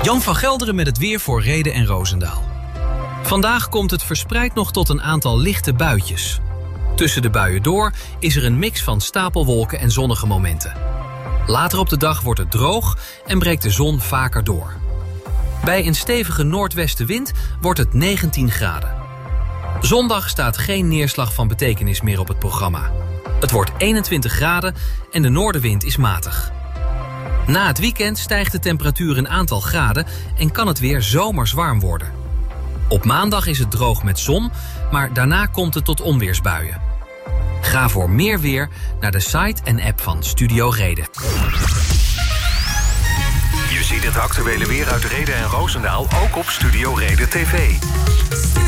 Jan van Gelderen met het weer voor Rhede en Roosendaal. Vandaag komt het verspreid nog tot een aantal lichte buitjes. Tussen de buien door is er een mix van stapelwolken en zonnige momenten. Later op de dag wordt het droog en breekt de zon vaker door. Bij een stevige noordwestenwind wordt het 19 graden. Zondag staat geen neerslag van betekenis meer op het programma. Het wordt 21 graden en de noordenwind is matig. Na het weekend stijgt de temperatuur een aantal graden en kan het weer zomers warm worden. Op maandag is het droog met zon, maar daarna komt het tot onweersbuien. Ga voor meer weer naar de site en app van Studio Rhede. Je ziet het actuele weer uit Rhede en Roosendaal ook op Studio Rhede TV.